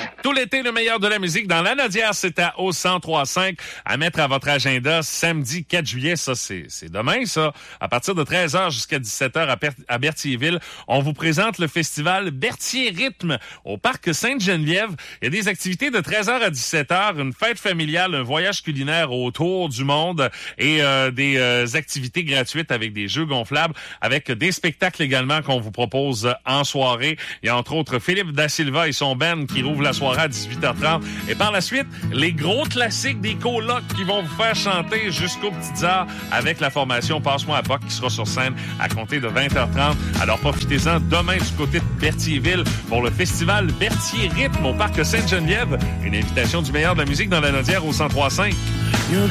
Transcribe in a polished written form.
Tout l'été, le meilleur de la musique dans la Nodière, c'est au 103.5 à mettre à votre agenda samedi 4 juillet. Ça, c'est demain, ça. À partir de 13h jusqu'à 17h à Berthierville, on vous présente le festival Berthier Rythme au parc Sainte-Geneviève. Il y a des activités de 13h à 17h, une fête familiale, un voyage culinaire autour du monde et des activités gratuites avec des jeux gonflables, avec des spectacles également qu'on vous propose en soirée. Il y a entre autres Philippe Da Silva et son band qui rouvre la soirée à 18h30. Et par la suite, les gros classiques des colocs qui vont vous faire chanter jusqu'aux petites heures avec la formation Passe-moi à Boc qui sera sur scène à compter de 20h30. Alors profitez-en demain du côté de Berthierville pour le festival Berthier Rythme au parc Sainte-Geneviève. Une invitation du meilleur de la musique dans la Nodière au 103.5.